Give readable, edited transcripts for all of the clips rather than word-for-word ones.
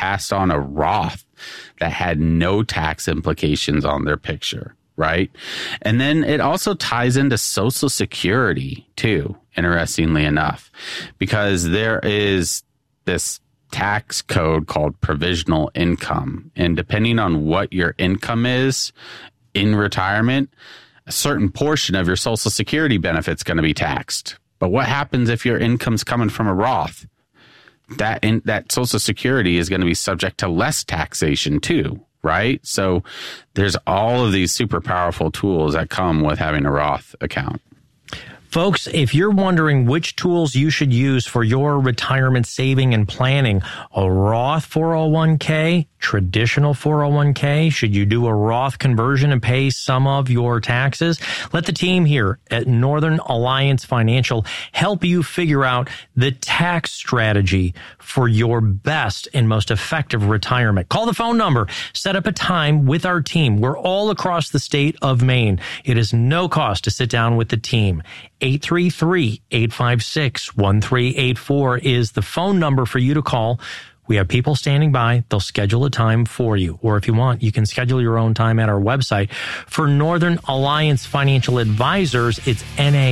passed on a Roth that had no tax implications on their picture, right? And then it also ties into Social Security too, interestingly enough, because there is this tax code called provisional income. And depending on what your income is in retirement, a certain portion of your Social Security benefit's going to be taxed. But what happens if your income's coming from a Roth? That Social Security is going to be subject to less taxation too, right? So there's all of these super powerful tools that come with having a Roth account. Folks, if you're wondering which tools you should use for your retirement saving and planning, a Roth 401k, traditional 401k, should you do a Roth conversion and pay some of your taxes? Let the team here at Northern Alliance Financial help you figure out the tax strategy for your best and most effective retirement. Call the phone number, set up a time with our team. We're all across the state of Maine. It is no cost to sit down with the team. 833-856-1384 is the phone number for you to call. We have people standing by. They'll schedule a time for you. Or if you want, you can schedule your own time at our website. For Northern Alliance Financial Advisors, it's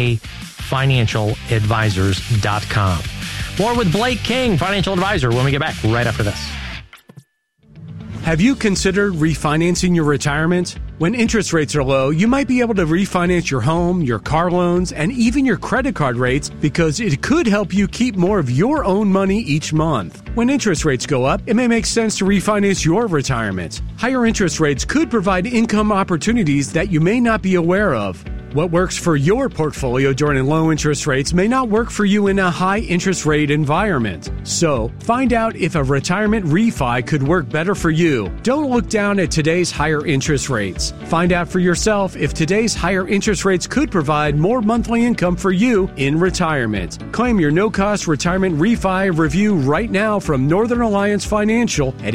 nafinancialadvisors.com. More with Blake King, financial advisor, when we get back right after this. Have you considered refinancing your retirement? When interest rates are low, you might be able to refinance your home, your car loans, and even your credit card rates because it could help you keep more of your own money each month. When interest rates go up, it may make sense to refinance your retirement. Higher interest rates could provide income opportunities that you may not be aware of. What works for your portfolio during low interest rates may not work for you in a high interest rate environment. So, find out if a retirement refi could work better for you. Don't look down at today's higher interest rates. Find out for yourself if today's higher interest rates could provide more monthly income for you in retirement. Claim your no-cost retirement refi review right now from Northern Alliance Financial at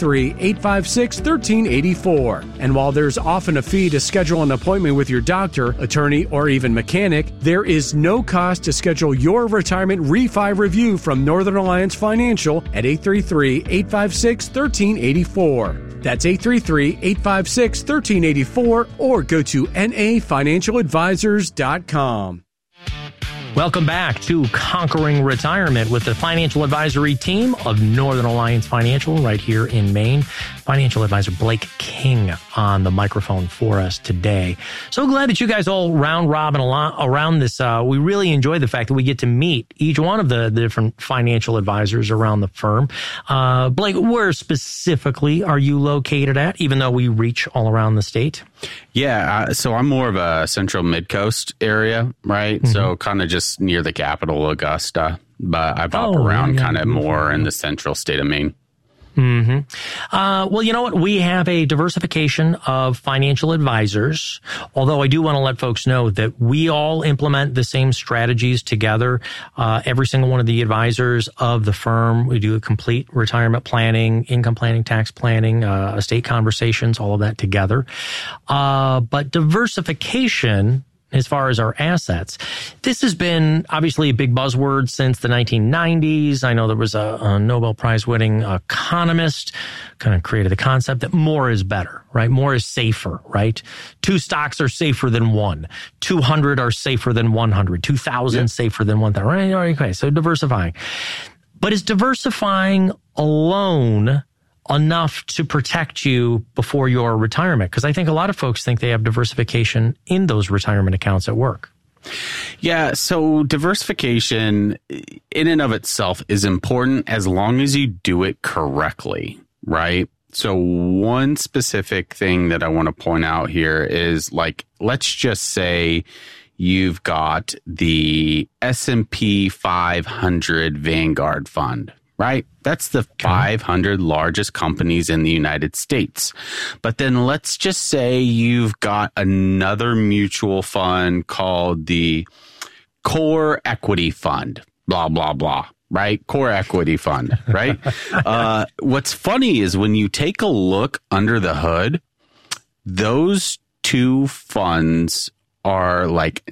833-856-1384. And while there's often a fee to schedule an appointment with your doctor, attorney, or even mechanic, there is no cost to schedule your retirement refi review from Northern Alliance Financial at 833-856-1384. That's 833-856-1384 or go to nafinancialadvisors.com. Welcome back to Conquering Retirement with the financial advisory team of Northern Alliance Financial right here in Maine. Financial advisor Blake King on the microphone for us today. So glad that you guys all round robin around this. We really enjoy the fact that we get to meet each one of the different financial advisors around the firm. Blake, where specifically are you located at, even though we reach all around the state? Yeah, so I'm more of a central mid-coast area, right? Mm-hmm. So kind of just near the capital, Augusta, but I pop around kind of more in the central state of Maine. Mm-hmm. Well, you know what? We have a diversification of financial advisors, although I do want to let folks know that we all implement the same strategies together. Every single one of the advisors of the firm, we do a complete retirement planning, income planning, tax planning, estate conversations, all of that together. But diversification, as far as our assets, this has been obviously a big buzzword since the 1990s. I know there was a Nobel Prize winning economist kind of created the concept that more is better, right? More is safer, right? 2 stocks are safer than 1. 200 are safer than 100. 2,000 safer than 1,000, right? Okay, so diversifying. But is diversifying alone enough to protect you before your retirement? Because I think a lot of folks think they have diversification in those retirement accounts at work. Yeah, so diversification in and of itself is important as long as you do it correctly, right? So one specific thing that I want to point out here is, like, let's just say you've got the S&P 500 Vanguard fund, right? That's the 500 largest companies in the United States. But then let's just say you've got another mutual fund called the Core Equity Fund, blah, blah, blah, right? Core Equity Fund, right? What's funny is when you take a look under the hood, those two funds are like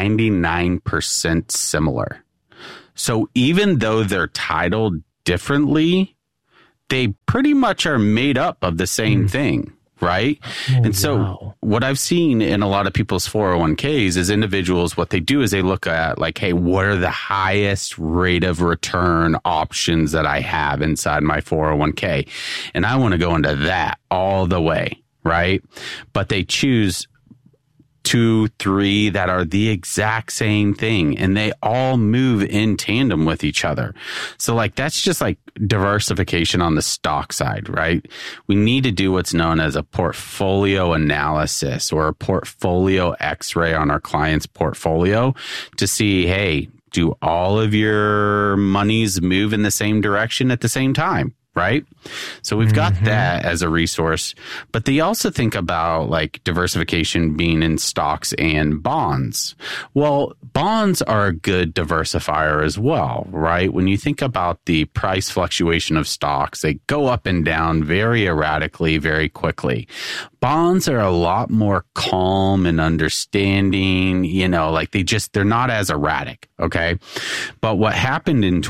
99% similar. So even though they're titled differently, they pretty much are made up of the same thing. Right. And so what I've seen in a lot of people's 401ks is individuals, what they do is they look at like, hey, what are the highest rate of return options that I have inside my 401k? And I want to go into that all the way. Right. But they choose 2, 3 that are the exact same thing, and they all move in tandem with each other. So like, that's just like diversification on the stock side, right? We need to do what's known as a portfolio analysis or a portfolio x-ray on our client's portfolio to see, hey, do all of your monies move in the same direction at the same time? Right. So we've got that as a resource, but they also think about like diversification being in stocks and bonds. Well, bonds are a good diversifier as well, right? When you think about the price fluctuation of stocks, they go up and down very erratically, very quickly. Bonds are a lot more calm and understanding, you know, like they're not as erratic. Okay. But what happened in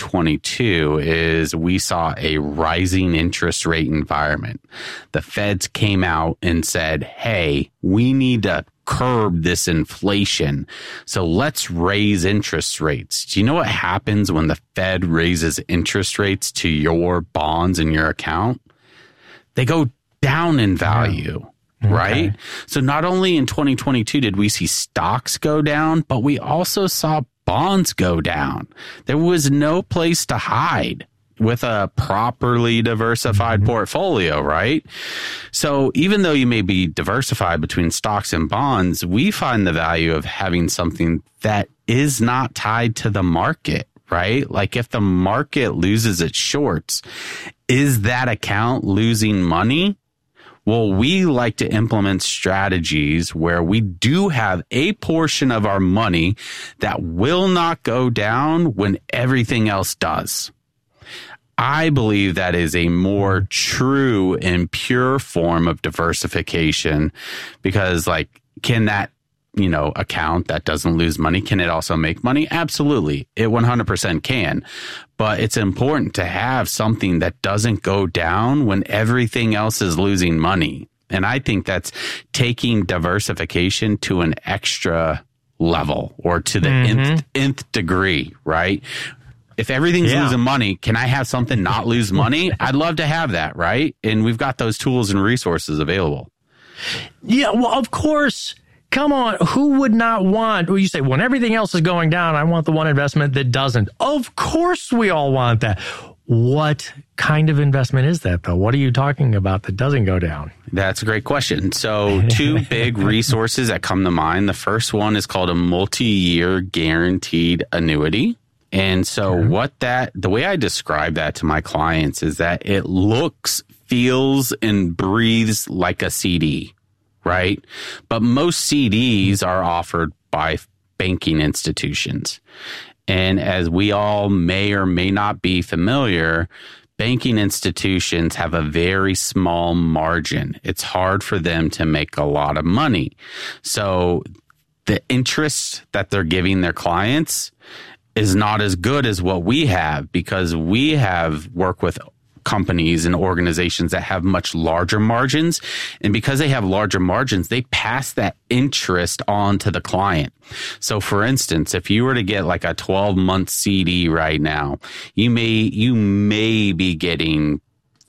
2022 is we saw a rising interest rate environment. The feds came out and said, hey, we need to curb this inflation. So let's raise interest rates. Do you know what happens when the Fed raises interest rates to your bonds in your account? They go down in value. Okay. Right? So not only in 2022 did we see stocks go down, but we also saw bonds go down. There was no place to hide with a properly diversified portfolio, right? So even though you may be diversified between stocks and bonds, we find the value of having something that is not tied to the market, right? Like if the market loses its shorts, is that account losing money? Well, we like to implement strategies where we do have a portion of our money that will not go down when everything else does. I believe that is a more true and pure form of diversification because like, can that, you know, account that doesn't lose money, can it also make money? Absolutely. It 100% can. But it's important to have something that doesn't go down when everything else is losing money. And I think that's taking diversification to an extra level or to the nth degree, right? If everything's losing money, can I have something not lose money? I'd love to have that, right? And we've got those tools and resources available. Yeah, well, of course. Come on, who would not want, well, you say, when everything else is going down, I want the one investment that doesn't. Of course we all want that. What kind of investment is that, though? What are you talking about that doesn't go down? That's a great question. So 2 big resources that come to mind. The first one is called a multi-year guaranteed annuity. And so the way I describe that to my clients is that it looks, feels, and breathes like a CD. Right? But most CDs are offered by banking institutions. And as we all may or may not be familiar, banking institutions have a very small margin. It's hard for them to make a lot of money. So the interest that they're giving their clients is not as good as what we have because we have worked with companies and organizations that have much larger margins. And because they have larger margins, they pass that interest on to the client. So for instance, if you were to get like a 12-month CD right now, you may be getting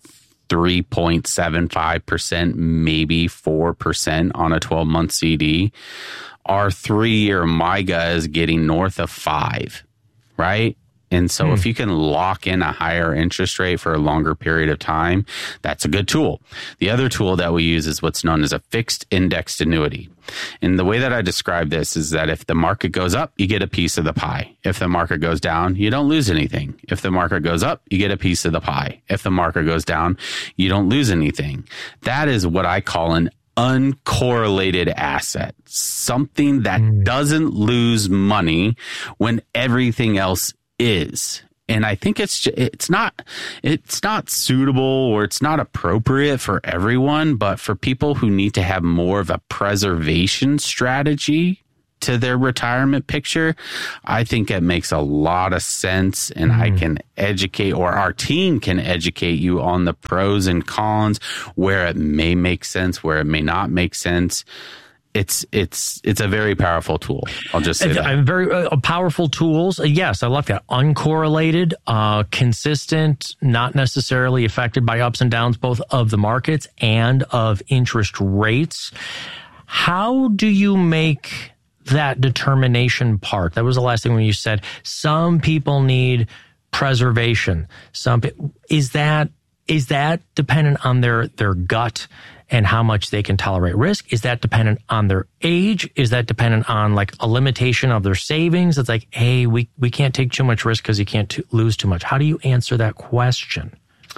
3.75%, maybe 4% on a 12-month CD. Our 3-year MYGA is getting north of 5%, right? And so if you can lock in a higher interest rate for a longer period of time, that's a good tool. The other tool that we use is what's known as a fixed indexed annuity. And the way that I describe this is that if the market goes up, you get a piece of the pie. If the market goes down, you don't lose anything. If the market goes up, you get a piece of the pie. If the market goes down, you don't lose anything. That is what I call an uncorrelated asset, something that doesn't lose money when everything else is. And I think it's not suitable or it's not appropriate for everyone, but for people who need to have more of a preservation strategy, to their retirement picture, I think it makes a lot of sense, and I can educate, or our team can educate you on the pros and cons, where it may make sense, where it may not make sense. It's a very powerful tool. I'll just say that. Very powerful tools. Yes, I love that. Uncorrelated, consistent, not necessarily affected by ups and downs, both of the markets and of interest rates. How do you make that determination part? That was the last thing when you said some people need preservation. Is that dependent on their gut and how much they can tolerate risk? Is that dependent on their age? Is that dependent on like a limitation of their savings? It's like, hey, we can't take too much risk because you can't lose too much. How do you answer that question?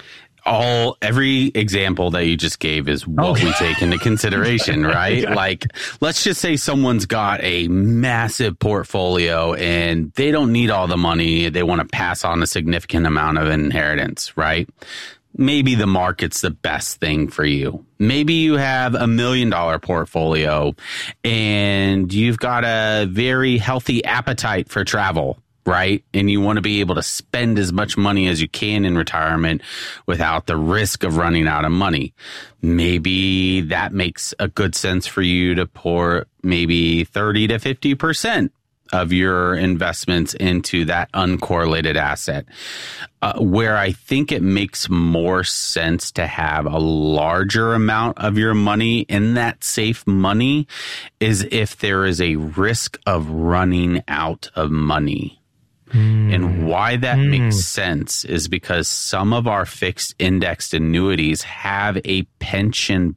Every example that you just gave is what we take into consideration, right? Yeah. Like, let's just say someone's got a massive portfolio and they don't need all the money. They want to pass on a significant amount of inheritance, right? Maybe the market's the best thing for you. Maybe you have $1 million portfolio and you've got a very healthy appetite for travel, right? And you want to be able to spend as much money as you can in retirement without the risk of running out of money. Maybe that makes a good sense for you to pour maybe 30 to 50% of your investments into that uncorrelated asset. Where I think it makes more sense to have a larger amount of your money in that safe money is if there is a risk of running out of money. And why that makes sense is because some of our fixed indexed annuities have a pension-like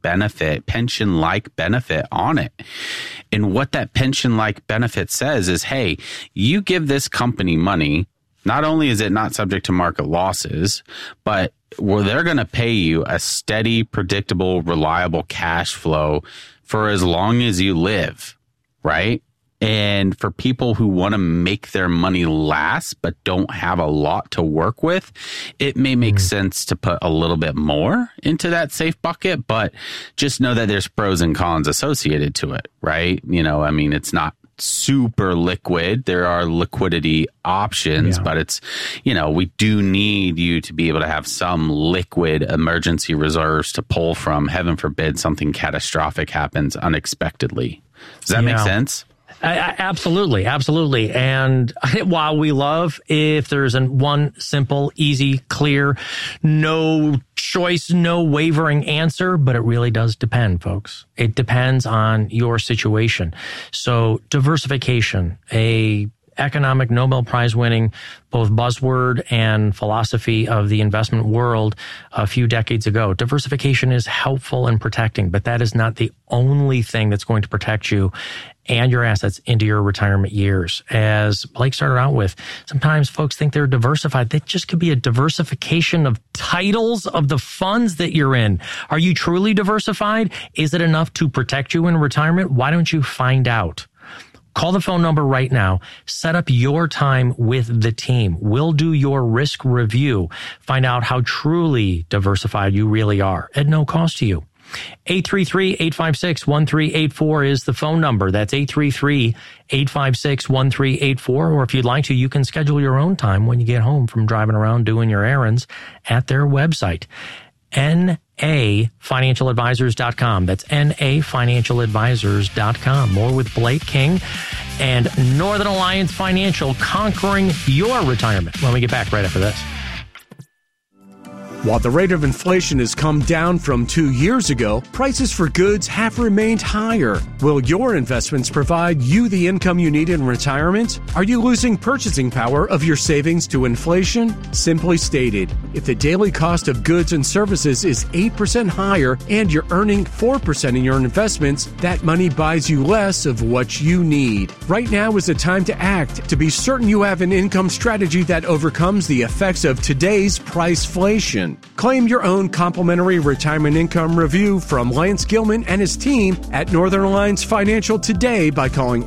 benefit on it. And what that pension-like benefit says is, hey, you give this company money, not only is it not subject to market losses, but they're going to pay you a steady, predictable, reliable cash flow for as long as you live, right? And for people who want to make their money last but don't have a lot to work with, it may make sense to put a little bit more into that safe bucket, but just know that there's pros and cons associated to it, right? You know, I mean, it's not super liquid. There are liquidity options, but it's, you know, we do need you to be able to have some liquid emergency reserves to pull from. Heaven forbid something catastrophic happens unexpectedly. Does that make sense? Absolutely. Absolutely. And while we love if there's one simple, easy, clear, no choice, no wavering answer, but it really does depend, folks. It depends on your situation. So diversification, a economic Nobel Prize winning both buzzword and philosophy of the investment world a few decades ago. Diversification is helpful in protecting, but that is not the only thing that's going to protect you and your assets into your retirement years. As Blake started out with, sometimes folks think they're diversified. That just could be a diversification of titles of the funds that you're in. Are you truly diversified? Is it enough to protect you in retirement? Why don't you find out? Call the phone number right now. Set up your time with the team. We'll do your risk review. Find out how truly diversified you really are at no cost to you. 833-856-1384 is the phone number. That's 833-856-1384. Or if you'd like to, you can schedule your own time when you get home from driving around doing your errands at their website. NAFinancialadvisors.com. That's NAFinancialadvisors.com. More with Blake King and Northern Alliance Financial, conquering your retirement when we get back right after this. While the rate of inflation has come down from 2 years ago, prices for goods have remained higher. Will your investments provide you the income you need in retirement? Are you losing purchasing power of your savings to inflation? Simply stated, if the daily cost of goods and services is 8% higher and you're earning 4% in your investments, that money buys you less of what you need. Right now is the time to act to be certain you have an income strategy that overcomes the effects of today's priceflation. retirement. Claim your own complimentary retirement income review from Lance Gilman and his team at Northern Alliance Financial today by calling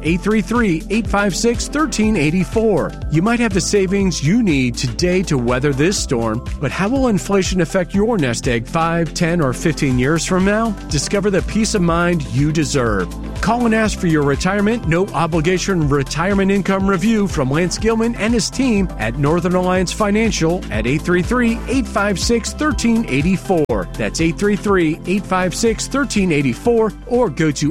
833-856-1384. You might have the savings you need today to weather this storm, but how will inflation affect your nest egg 5, 10, or 15 years from now? Discover the peace of mind you deserve. Call and ask for your retirement, no obligation retirement income review from Lance Gilman and his team at Northern Alliance Financial at 833-856-1384. That's 833-856-1384, or go to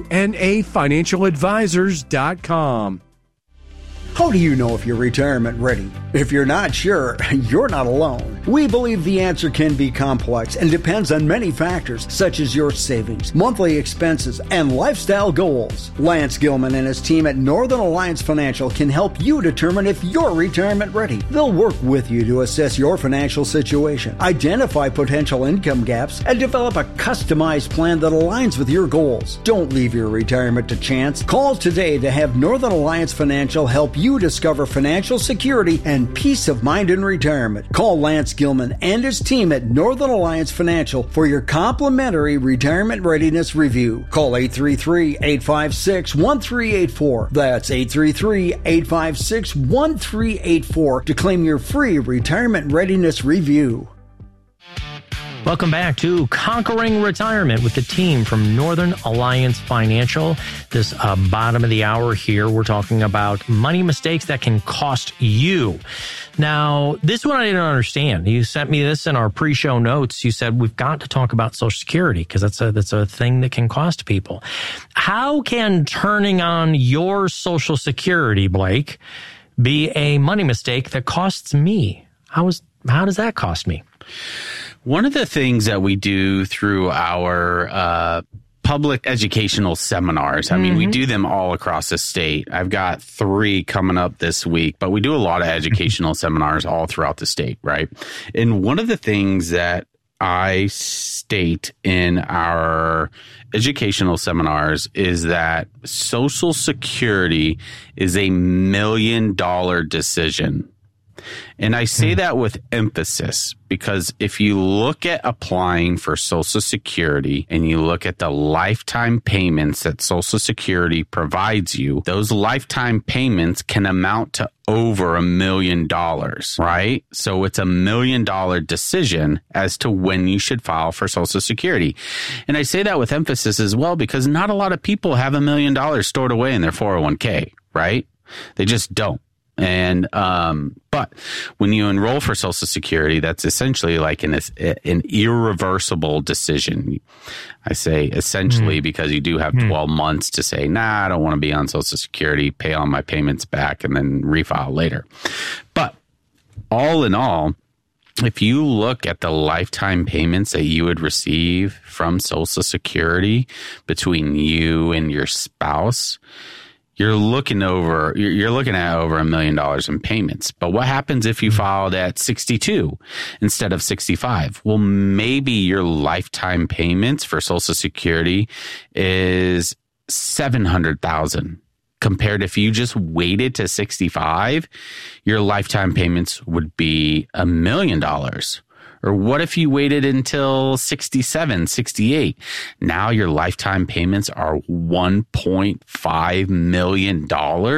nafinancialadvisors.com. How do you know if you're retirement ready? If you're not sure, you're not alone. We believe the answer can be complex and depends on many factors, such as your savings, monthly expenses, and lifestyle goals. Lance Gilman and his team at Northern Alliance Financial can help you determine if you're retirement ready. They'll work with you to assess your financial situation, identify potential income gaps, and develop a customized plan that aligns with your goals. Don't leave your retirement to chance. Call today to have Northern Alliance Financial help you discover financial security and peace of mind in retirement. Call Lance Gilman and his team at Northern Alliance Financial for your complimentary retirement readiness review. Call 833-856-1384. That's 833-856-1384 to claim your free retirement readiness review. Welcome back to Conquering Retirement with the team from Northern Alliance Financial. This bottom of the hour here, we're talking about money mistakes that can cost you. Now, this one I didn't understand. You sent me this in our pre-show notes. You said we've got to talk about Social Security because that's a thing that can cost people. How can turning on your Social Security, Blake, be a money mistake that costs me? How does that cost me? One of the things that we do through our public educational seminars, I mean, we do them all across the state. I've got 3 coming up this week, but we do a lot of educational seminars all throughout the state, right? And one of the things that I state in our educational seminars is that Social Security is $1 million decision. And I say that with emphasis because if you look at applying for Social Security and you look at the lifetime payments that Social Security provides you, those lifetime payments can amount to over $1 million, right? So it's $1 million decision as to when you should file for Social Security. And I say that with emphasis as well because not a lot of people have $1 million stored away in their 401k, right? They just don't. And, but when you enroll for Social Security, that's essentially like an irreversible decision. I say essentially because you do have 12 months to say, nah, I don't want to be on Social Security, pay all my payments back and then refile later. But all in all, if you look at the lifetime payments that you would receive from Social Security between you and your spouse, you're looking at over $1 million in payments. But what happens if you filed at 62 instead of 65? Well, maybe your lifetime payments for Social Security is $700,000. Compared if you just waited to 65, your lifetime payments would be $1 million. Or what if you waited until 67, 68? Now your lifetime payments are $1.5 million.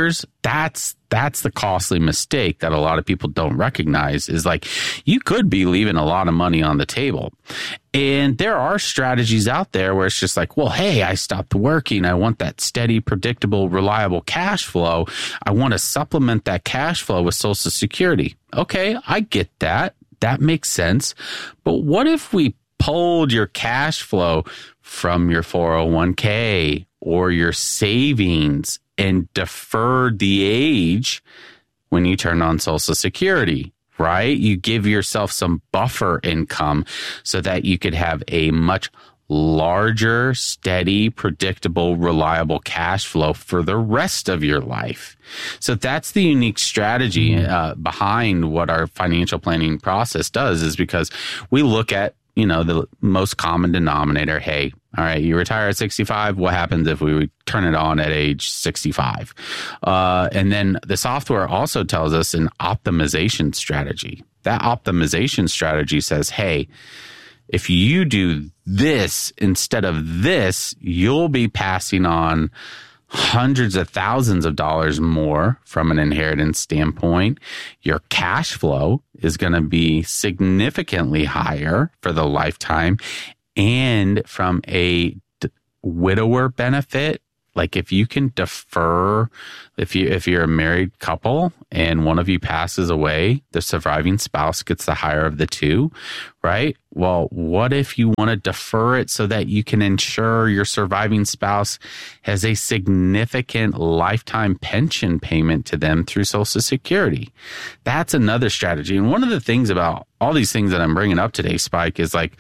That's the costly mistake that a lot of people don't recognize is like you could be leaving a lot of money on the table. And there are strategies out there where it's just like, well, hey, I stopped working. I want that steady, predictable, reliable cash flow. I want to supplement that cash flow with Social Security. Okay, I get that. That makes sense. But what if we pulled your cash flow from your 401k or your savings and deferred the age when you turn on Social Security, right? You give yourself some buffer income so that you could have a much larger, steady, predictable, reliable cash flow for the rest of your life. So that's the unique strategy behind what our financial planning process does is because we look at, the most common denominator. Hey, all right, you retire at 65. What happens if we turn it on at age 65? And then the software also tells us an optimization strategy. That optimization strategy says, hey, if you do this instead of this, you'll be passing on hundreds of thousands of dollars more from an inheritance standpoint. Your cash flow is going to be significantly higher for the lifetime. And from a widower benefit, like if you can defer, if you're a married couple and one of you passes away, the surviving spouse gets the higher of the two, right? Well, what if you want to defer it so that you can ensure your surviving spouse has a significant lifetime pension payment to them through Social Security? That's another strategy. And one of the things about all these things that I'm bringing up today, Spike, is like,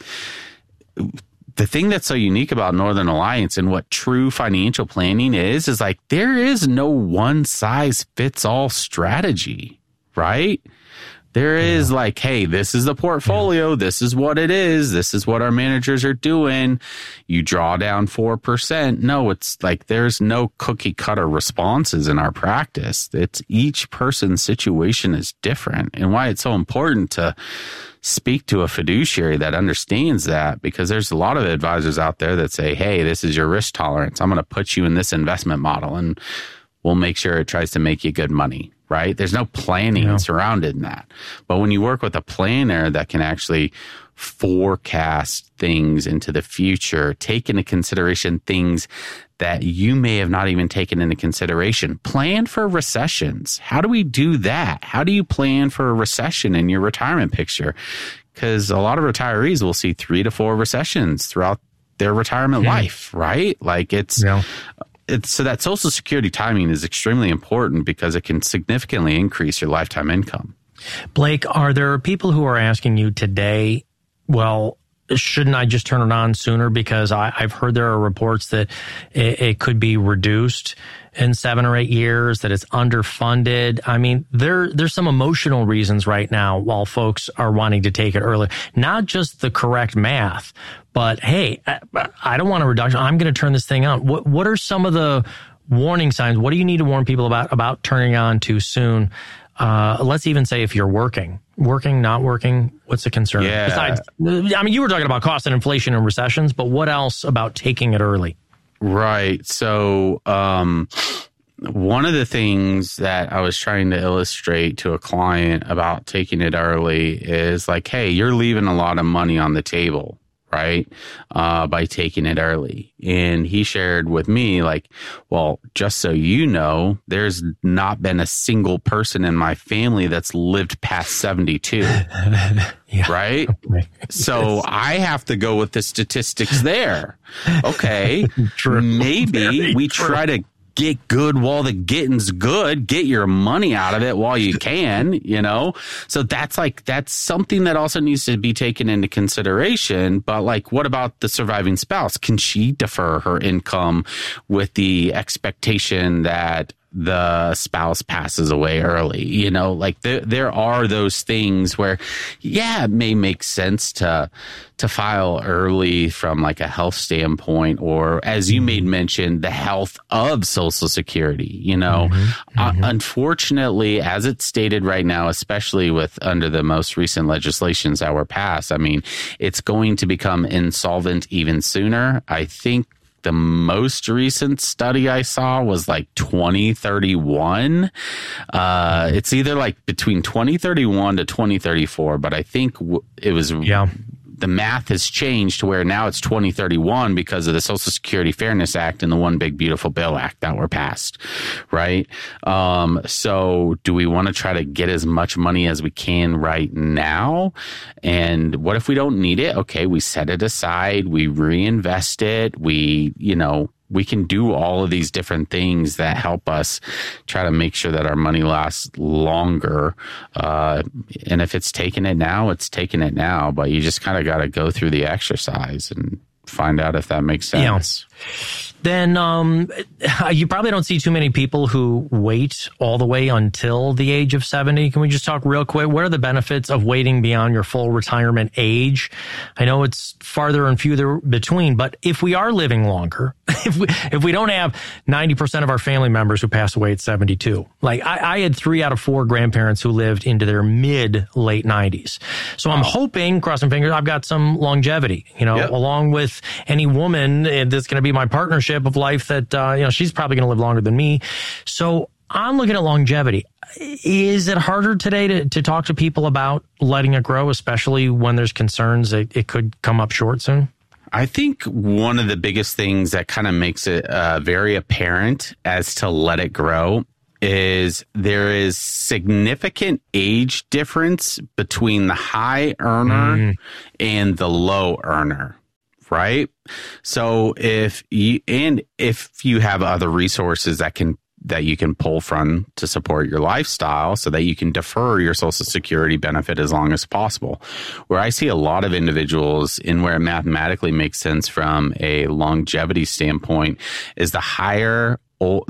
the thing that's so unique about Northern Alliance and what true financial planning is like there is no one size fits all strategy, right? There is like, hey, this is the portfolio. This is what it is. This is what our managers are doing. You draw down 4%. No, it's like there's no cookie cutter responses in our practice. It's each person's situation is different, and why it's so important to speak to a fiduciary that understands that, because there's a lot of advisors out there that say, hey, this is your risk tolerance. I'm going to put you in this investment model and we'll make sure it tries to make you good money, right? There's no planning surrounded in that. But when you work with a planner that can actually forecast things into the future, take into consideration things that you may have not even taken into consideration. Plan for recessions. How do we do that? How do you plan for a recession in your retirement picture? Because a lot of retirees will see 3 to 4 recessions throughout their retirement life, right? Like it's so that Social Security timing is extremely important because it can significantly increase your lifetime income. Blake, are there people who are asking you today, well, shouldn't I just turn it on sooner? Because I've heard there are reports that it could be reduced in 7 or 8 years, that it's underfunded. I mean, there's some emotional reasons right now while folks are wanting to take it early. Not just the correct math, but hey, I don't want a reduction. I'm going to turn this thing on. What are some of the warning signs? What do you need to warn people about turning on too soon? Let's even say if you're working, not working, what's the concern? Yeah. Besides, I mean, you were talking about cost and inflation and recessions, but what else about taking it early? Right. So, one of the things that I was trying to illustrate to a client about taking it early is like, hey, you're leaving a lot of money on the table, right? By taking it early. And he shared with me like, well, just so you know, there's not been a single person in my family that's lived past 72. Right? So I have to go with the statistics there. Okay. True. Maybe we try to get good while the getting's good, get your money out of it while you can, So that's something that also needs to be taken into consideration. But like, what about the surviving spouse? Can she defer her income with the expectation that the spouse passes away early? Like there are those things where, it may make sense to file early from like a health standpoint, or as you made mention, the health of Social Security. Unfortunately, as it's stated right now, especially with under the most recent legislations that were passed, I mean, it's going to become insolvent even sooner. I think the most recent study I saw was like 2031. It's either like between 2031 to 2034, but I think it was the math has changed to where now it's 2031 because of the Social Security Fairness Act and the One Big Beautiful Bill Act that were passed, right? So do we want to try to get as much money as we can right now? And what if we don't need it? Okay, we set it aside, we reinvest it, we can do all of these different things that help us try to make sure that our money lasts longer. And if it's taking it now, it's taking it now. But you just kind of got to go through the exercise and find out if that makes sense. Then you probably don't see too many people who wait all the way until the age of 70. Can we just talk real quick? What are the benefits of waiting beyond your full retirement age? I know it's farther and fewer between, but if we are living longer, if we don't have 90% of our family members who pass away at 72, like I had 3 out of 4 grandparents who lived into their late 90s. So I'm hoping, crossing fingers, I've got some longevity, along with any woman that's going to be my partnership of life that, she's probably going to live longer than me. So I'm looking at longevity. Is it harder today to talk to people about letting it grow, especially when there's concerns that it could come up short soon? I think one of the biggest things that kind of makes it very apparent as to let it grow is there is significant age difference between the high earner and the low earner. Right. So if you have other resources that you can pull from to support your lifestyle so that you can defer your Social Security benefit as long as possible. Where I see a lot of individuals in where it mathematically makes sense from a longevity standpoint is the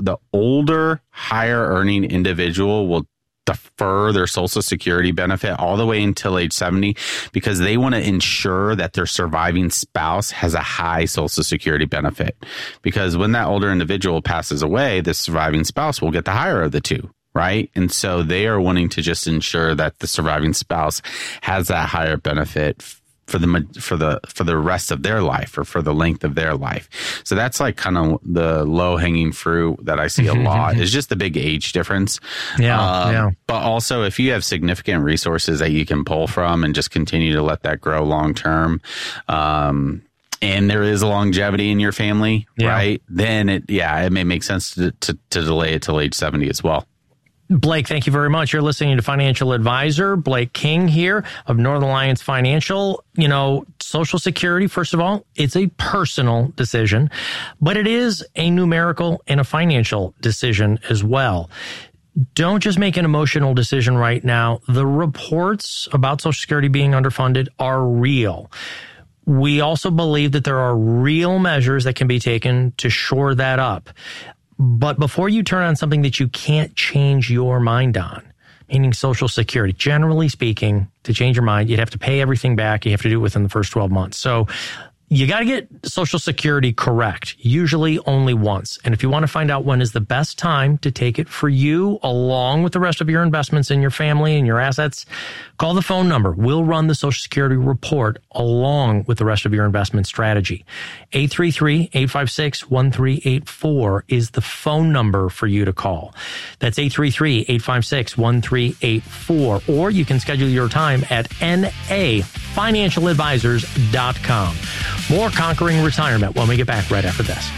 older, higher earning individual will defer their Social Security benefit all the way until age 70 because they want to ensure that their surviving spouse has a high Social Security benefit. Because when that older individual passes away, the surviving spouse will get the higher of the two, right? And so they are wanting to just ensure that the surviving spouse has that higher benefit for the rest of their life or for the length of their life. So that's like kind of the low hanging fruit that I see a lot is just the big age difference. But also if you have significant resources that you can pull from and just continue to let that grow long term, and there is a longevity in your family, right? Then it may make sense to delay it till age 70 as well. Blake, thank you very much. You're listening to Financial Advisor Blake King here of Northern Alliance Financial. Social Security, first of all, it's a personal decision, but it is a numerical and a financial decision as well. Don't just make an emotional decision right now. The reports about Social Security being underfunded are real. We also believe that there are real measures that can be taken to shore that up. But before you turn on something that you can't change your mind on, meaning Social Security, generally speaking, to change your mind, you'd have to pay everything back. You have to do it within the first 12 months. So you got to get Social Security correct, usually only once. And if you want to find out when is the best time to take it for you, along with the rest of your investments in your family and your assets, call the phone number. We'll run the Social Security report along with the rest of your investment strategy. 833-856-1384 is the phone number for you to call. That's 833-856-1384. Or you can schedule your time at nafinancialadvisors.com. More Conquering Retirement when we get back right after this.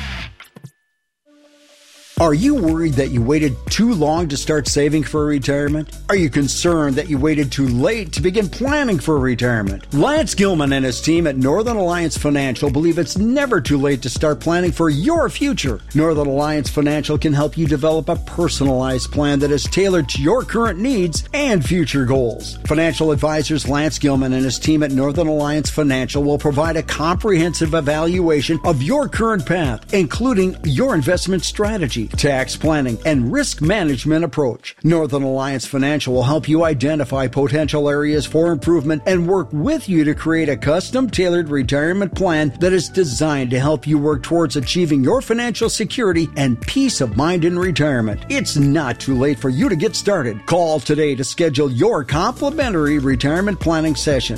Are you worried that you waited too long to start saving for retirement? Are you concerned that you waited too late to begin planning for retirement? Lance Gilman and his team at Northern Alliance Financial believe it's never too late to start planning for your future. Northern Alliance Financial can help you develop a personalized plan that is tailored to your current needs and future goals. Financial advisors Lance Gilman and his team at Northern Alliance Financial will provide a comprehensive evaluation of your current path, including your investment strategy, tax planning, and risk management approach. Northern Alliance Financial will help you identify potential areas for improvement and work with you to create a custom-tailored retirement plan that is designed to help you work towards achieving your financial security and peace of mind in retirement. It's not too late for you to get started. Call today to schedule your complimentary retirement planning session.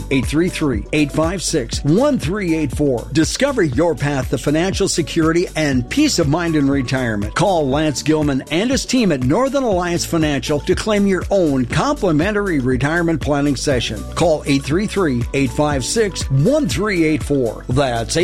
833-856-1384. Discover your path to financial security and peace of mind in retirement. Call Lance Gilman and his team at Northern Alliance Financial to claim your own complimentary retirement planning session. Call 833-856-1384. That's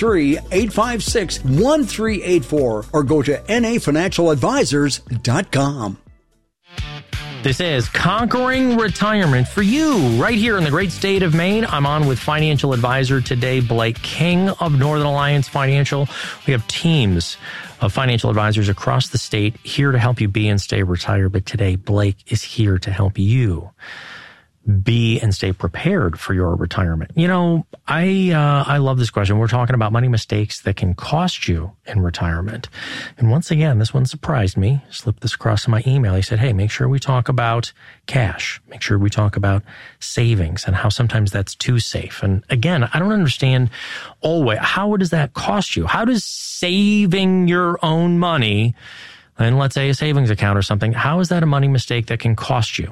833-856-1384 or go to nafinancialadvisors.com. This is Conquering Retirement for you right here in the great state of Maine. I'm on with financial advisor today, Blake King of Northern Alliance Financial. We have teams of financial advisors across the state here to help you be and stay retired. But today, Blake is here to help you be and stay prepared for your retirement? You know, I love this question. We're talking about money mistakes that can cost you in retirement. And once again, this one surprised me. Slipped this across in my email. He said, hey, make sure we talk about cash. Make sure we talk about savings and how sometimes that's too safe. And again, I don't understand always, how does that cost you? How does saving your own money, and let's say a savings account or something, how is that a money mistake that can cost you?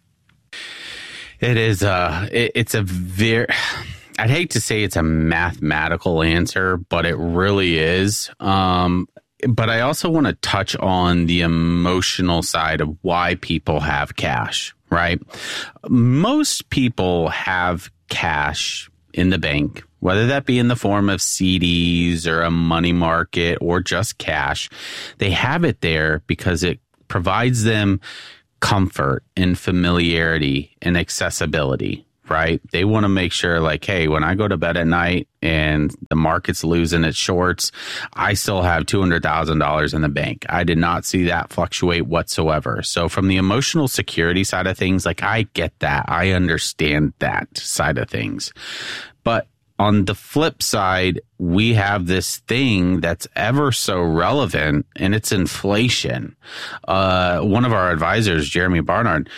It is it's a very, I'd hate to say it's a mathematical answer, but it really is. But I also want to touch on the emotional side of why people have cash, right? Most people have cash in the bank, whether that be in the form of CDs or a money market or just cash. They have it there because it provides them comfort and familiarity and accessibility, right? They want to make sure like, hey, when I go to bed at night and the market's losing its shorts, I still have $200,000 in the bank. I did not see that fluctuate whatsoever. So from the emotional security side of things, like I get that. I understand that side of things. But on the flip side, we have this thing that's ever so relevant, and it's inflation. One of our advisors, Jeremy Barnard,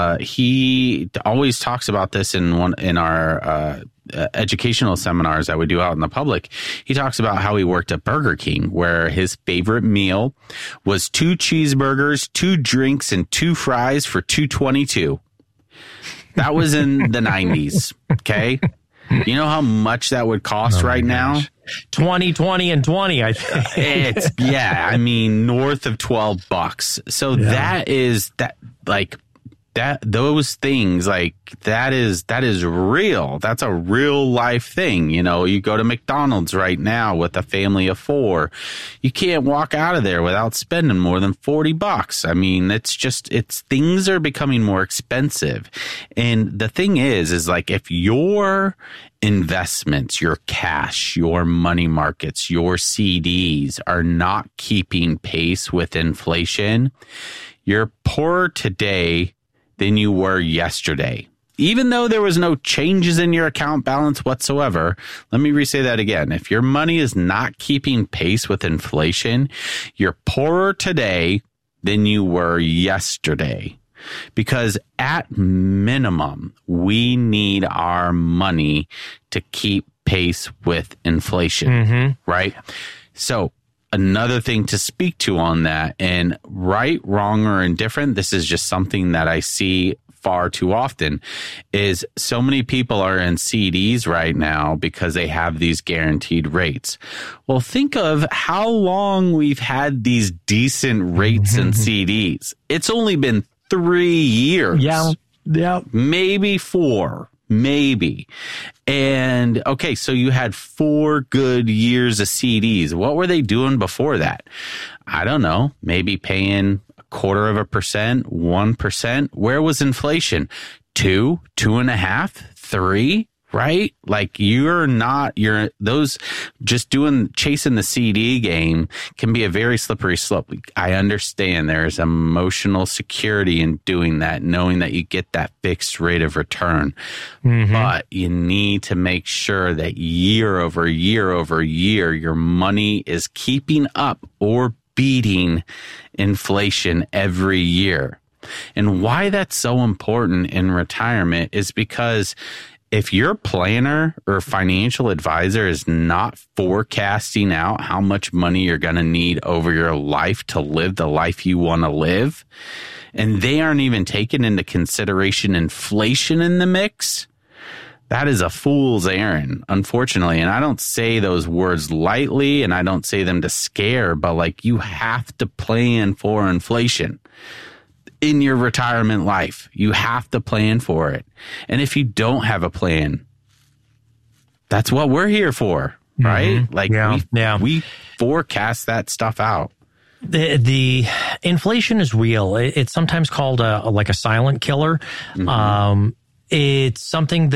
he always talks about this in our educational seminars that we do out in the public. He talks about how he worked at Burger King, where his favorite meal was 2 cheeseburgers, 2 drinks, and 2 fries for $2.22. That was in the 90s. Okay. You know how much that would cost right now? 20, 20, and 20, I think. It's, yeah, I mean, north of $12. So that is that, like, that, those things, like, that is real. That's a real life thing. You know, you go to McDonald's right now with a family of 4. You can't walk out of there without spending more than $40. I mean, it's things are becoming more expensive. And the thing is like, if your investments, your cash, your money markets, your CDs are not keeping pace with inflation, you're poorer today than you were yesterday. Even though there was no changes in your account balance whatsoever, let me re-say that again. If your money is not keeping pace with inflation, you're poorer today than you were yesterday. Because at minimum, we need our money to keep pace with inflation, right? So another thing to speak to on that, and right, wrong, or indifferent, this is just something that I see far too often, is so many people are in CDs right now because they have these guaranteed rates. Well, think of how long we've had these decent rates in CDs. It's only been 3 years. Yeah. Maybe 4. Maybe. And okay, so you had 4 good years of CDs. What were they doing before that? I don't know. Maybe paying 0.25%, 1%. Where was inflation? 2, 2.5, 3, right? Like those just chasing the CD game can be a very slippery slope. I understand there's emotional security in doing that, knowing that you get that fixed rate of return. But you need to make sure that year over year over year, your money is keeping up or beating inflation every year. And why that's so important in retirement is because if your planner or financial advisor is not forecasting out how much money you're going to need over your life to live the life you want to live, and they aren't even taking into consideration inflation in the mix, that is a fool's errand, unfortunately. And I don't say those words lightly, and I don't say them to scare, but like, you have to plan for inflation in your retirement life. You have to plan for it. And if you don't have a plan, that's what we're here for, right? Like, we forecast that stuff out. The inflation is real. It's sometimes called like a silent killer. It's something that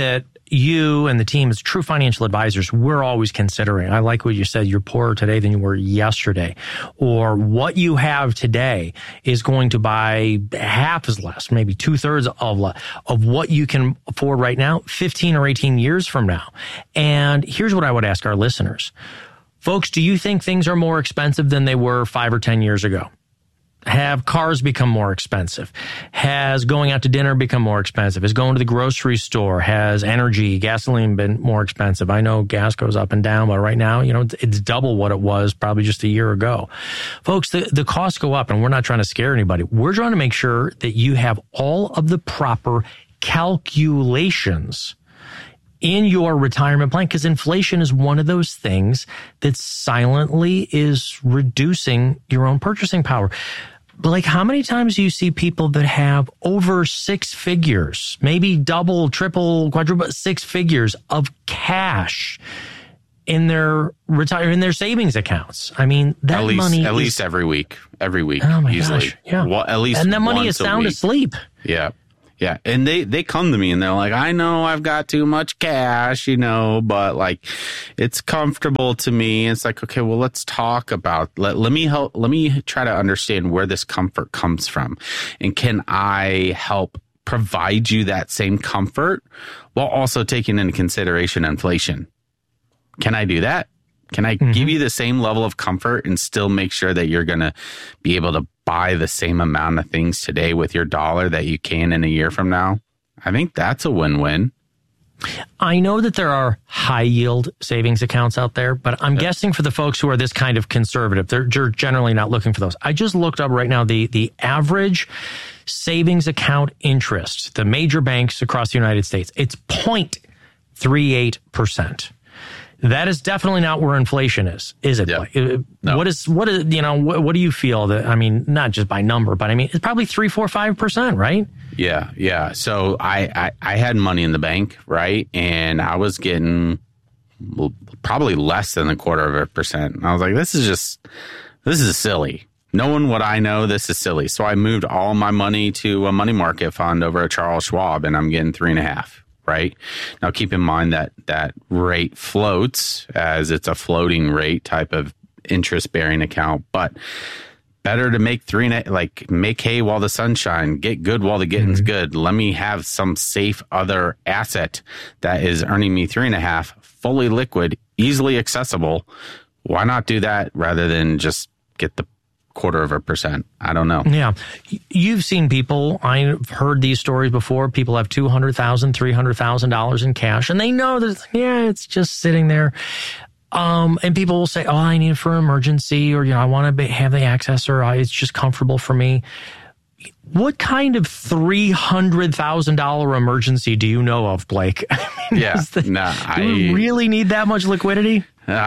you and the team as true financial advisors, we're always considering. I like what you said, you're poorer today than you were yesterday. Or what you have today is going to buy half as less, maybe 2/3 of what you can afford right now, 15 or 18 years from now. And here's what I would ask our listeners. Folks, do you think things are more expensive than they were 5 or 10 years ago? Have cars become more expensive? Has going out to dinner become more expensive? Has going to the grocery store, has energy, gasoline been more expensive? I know gas goes up and down, but right now, it's double what it was probably just a year ago. Folks, the costs go up, and we're not trying to scare anybody. We're trying to make sure that you have all of the proper calculations in your retirement plan, because inflation is one of those things that silently is reducing your own purchasing power. Like, how many times do you see people that have over 6 figures, maybe double, triple, quadruple, 6 figures of cash in their savings accounts? I mean, that money at least every week, oh my easily. Gosh, yeah. Well, at least, and that money is sound asleep. Yeah. Yeah. And they come to me and they're like, I know I've got too much cash, but like, it's comfortable to me. It's like, okay, well, let's talk about, let me try to understand where this comfort comes from. And can I help provide you that same comfort while also taking into consideration inflation? Can I do that? Can I give you the same level of comfort and still make sure that you're going to be able to buy the same amount of things today with your dollar that you can in a year from now? I think that's a win-win. I know that there are high yield savings accounts out there, but I'm guessing for the folks who are this kind of conservative, they're generally not looking for those. I just looked up right now the average savings account interest, the major banks across the United States. It's 0.38%. That is definitely not where inflation is it? Yeah. No. What do you feel that, I mean, not just by number, but I mean, it's probably 3, 4, 5%, right? Yeah. Yeah. So I had money in the bank, right? And I was getting probably less than 0.25%. And I was like, this is silly. Knowing what I know, this is silly. So I moved all my money to a money market fund over at Charles Schwab, and I'm getting 3.5%. Right now, keep in mind that rate floats, as it's a floating rate type of interest bearing account, but better to make make hay while the sun shines, get good while the getting's good. Let me have some safe other asset that is earning me 3.5%, fully liquid, easily accessible. Why not do that rather than just get the 0.25%? I don't know. Yeah. You've seen people, I've heard these stories before. People have $200,000, $300,000 in cash, and they know that, it's just sitting there. And people will say, oh, I need it for an emergency, or, I want to have the access, or it's just comfortable for me. What kind of $300,000 emergency do you know of, Blake? Do you really need that much liquidity?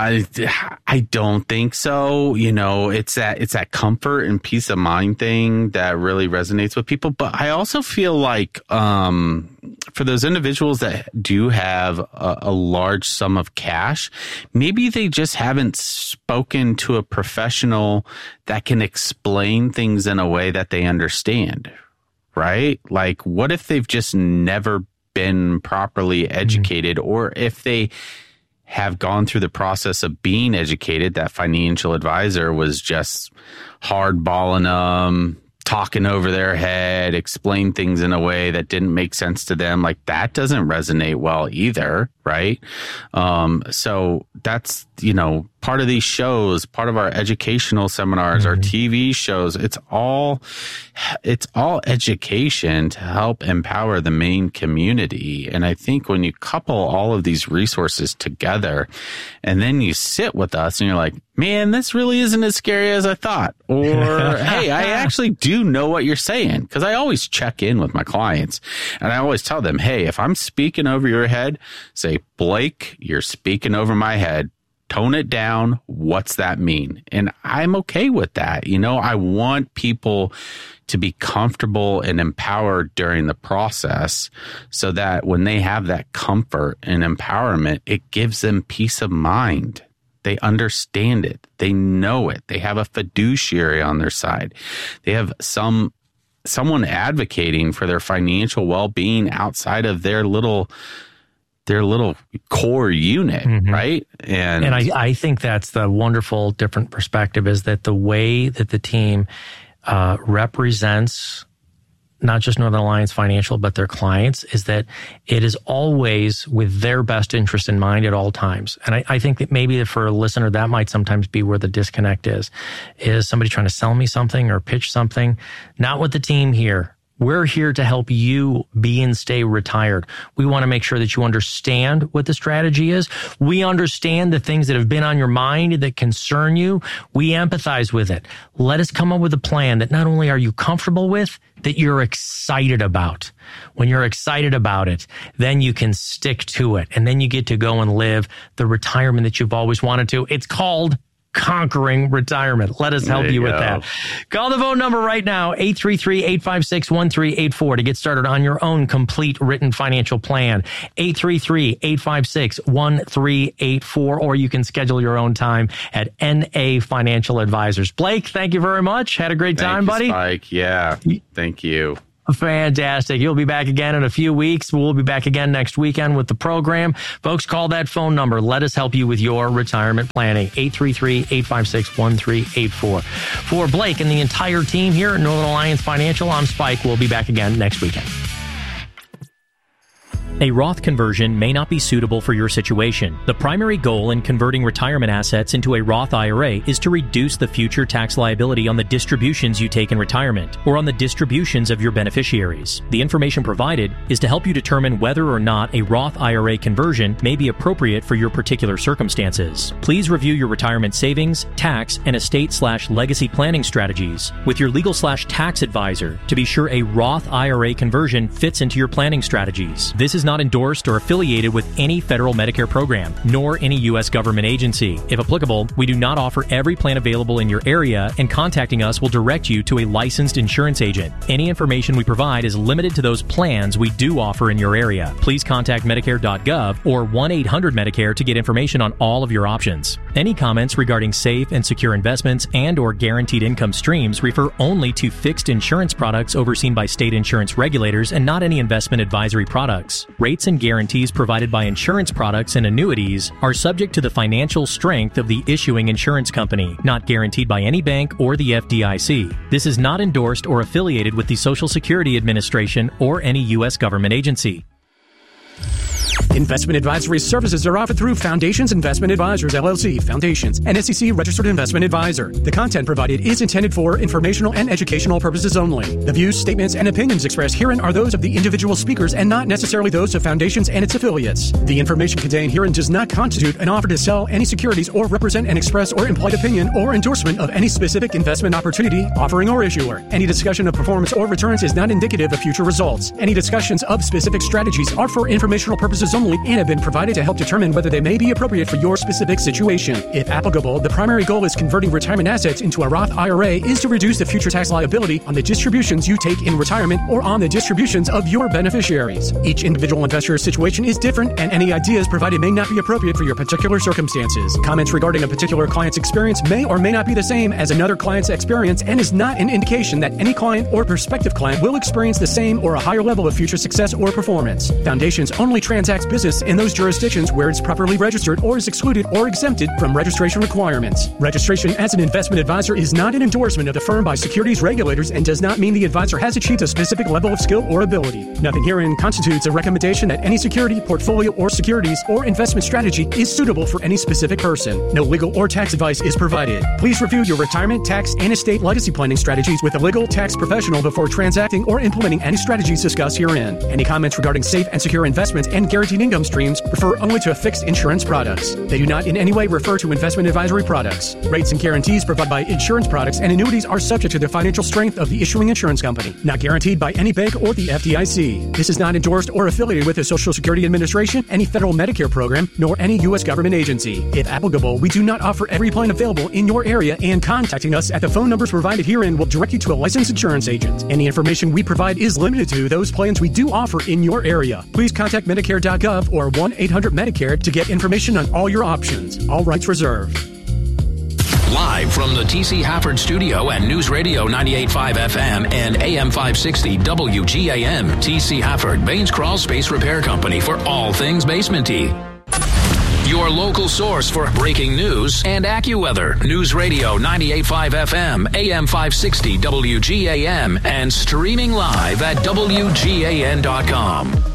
I don't think so. It's that comfort and peace of mind thing that really resonates with people. But I also feel like for those individuals that do have a large sum of cash, maybe they just haven't spoken to a professional that can explain things in a way that they understand, right? Like, what if they've just never been properly educated, or if they have gone through the process of being educated, that financial advisor was just hardballing them, talking over their head, explain things in a way that didn't make sense to them. Like, that doesn't resonate well either, right? So that's, part of these shows, part of our educational seminars, our TV shows, it's all education to help empower the main community. And I think when you couple all of these resources together and then you sit with us and you're like, man, this really isn't as scary as I thought. Or, hey, I actually do know what you're saying. Cause I always check in with my clients and I always tell them, hey, if I'm speaking over your head, say, Blake, you're speaking over my head. Tone it down. What's that mean? And I'm okay with that. I want people to be comfortable and empowered during the process so that when they have that comfort and empowerment, it gives them peace of mind. They understand it. They know it. They have a fiduciary on their side. They have someone advocating for their financial well-being outside of their little their little core unit, right? And I think that's the wonderful different perspective, is that the way that the team represents not just Northern Alliance Financial, but their clients, is that it is always with their best interest in mind at all times. And I think that maybe for a listener, that might sometimes be where the disconnect is somebody trying to sell me something or pitch something. Not with the team here. We're here to help you be and stay retired. We want to make sure that you understand what the strategy is. We understand the things that have been on your mind that concern you. We empathize with it. Let us come up with a plan that not only are you comfortable with, that you're excited about. When you're excited about it, then you can stick to it. And then you get to go and live the retirement that you've always wanted to. It's called conquering retirement. Let us help you with that. Call the phone number right now, 833-856-1384, to get started on your own complete written financial plan. 833-856-1384, or you can schedule your own time at NA Financial Advisors. Blake, thank you very much. Had a great time, buddy. Spike. Yeah, thank you. Fantastic. You'll be back again in a few weeks. We'll be back again next weekend with the program. Folks, call that phone number. Let us help you with your retirement planning. 833-856-1384. For Blake and the entire team here at Northern Alliance Financial, I'm Spike. We'll be back again next weekend. A Roth conversion may not be suitable for your situation. The primary goal in converting retirement assets into a Roth IRA is to reduce the future tax liability on the distributions you take in retirement or on the distributions of your beneficiaries. The information provided is to help you determine whether or not a Roth IRA conversion may be appropriate for your particular circumstances. Please review your retirement savings, tax, and estate/legacy planning strategies with your legal/tax advisor to be sure a Roth IRA conversion fits into your planning strategies. This is not endorsed or affiliated with any federal Medicare program, nor any U.S. government agency. If applicable, we do not offer every plan available in your area, and contacting us will direct you to a licensed insurance agent. Any information we provide is limited to those plans we do offer in your area. Please contact Medicare.gov or 1-800-MEDICARE to get information on all of your options. Any comments regarding safe and secure investments and or guaranteed income streams refer only to fixed insurance products overseen by state insurance regulators and not any investment advisory products. Rates and guarantees provided by insurance products and annuities are subject to the financial strength of the issuing insurance company, not guaranteed by any bank or the FDIC. This is not endorsed or affiliated with the Social Security Administration or any U.S. government agency. Investment advisory services are offered through Foundations Investment Advisors, LLC, Foundations, an SEC registered investment advisor. The content provided is intended for informational and educational purposes only. The views, statements, and opinions expressed herein are those of the individual speakers and not necessarily those of Foundations and its affiliates. The information contained herein does not constitute an offer to sell any securities or represent an express or implied opinion or endorsement of any specific investment opportunity, offering, or issuer. Any discussion of performance or returns is not indicative of future results. Any discussions of specific strategies are for informational purposes only and have been provided to help determine whether they may be appropriate for your specific situation. If applicable, the primary goal is converting retirement assets into a Roth IRA is to reduce the future tax liability on the distributions you take in retirement or on the distributions of your beneficiaries. Each individual investor's situation is different, and any ideas provided may not be appropriate for your particular circumstances. Comments regarding a particular client's experience may or may not be the same as another client's experience and is not an indication that any client or prospective client will experience the same or a higher level of future success or performance. Foundations only transacts business in those jurisdictions where it's properly registered or is excluded or exempted from registration requirements. Registration as an investment advisor is not an endorsement of the firm by securities regulators and does not mean the advisor has achieved a specific level of skill or ability. Nothing herein constitutes a recommendation that any security, portfolio, or securities or investment strategy is suitable for any specific person. No legal or tax advice is provided. Please review your retirement, tax, and estate legacy planning strategies with a legal tax professional before transacting or implementing any strategies discussed herein. Any comments regarding safe and secure investments and guaranteed income streams refer only to fixed insurance products. They do not in any way refer to investment advisory products. Rates and guarantees provided by insurance products and annuities are subject to the financial strength of the issuing insurance company, not guaranteed by any bank or the FDIC. This is not endorsed or affiliated with the Social Security Administration, any federal Medicare program, nor any U.S. government agency. If applicable, we do not offer every plan available in your area, and contacting us at the phone numbers provided herein will direct you to a licensed insurance agent. Any information we provide is limited to those plans we do offer in your area. Please contact Medicare.gov or 1-800-MEDICARE to get information on all your options. All rights reserved. Live from the T.C. Hafford Studio and News Radio 98.5 FM and AM 560 WGAM. T.C. Hafford, Baines Crawl Space Repair Company for all things basement-y. Your local source for breaking news and AccuWeather. News Radio 98.5 FM, AM 560 WGAM, and streaming live at WGAN.com.